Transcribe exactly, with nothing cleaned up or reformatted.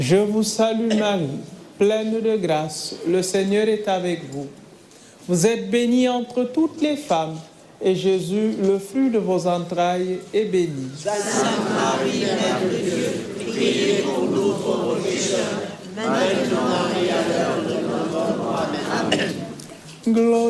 Je vous salue Marie, pleine de grâce, le Seigneur est avec vous. Vous êtes bénie entre toutes les femmes, et Jésus, le fruit de vos entrailles, est béni. Sainte Marie, Mère de Dieu, priez pour nous pauvres pécheurs, maintenant et à l'heure de notre mort. Amen. Gloire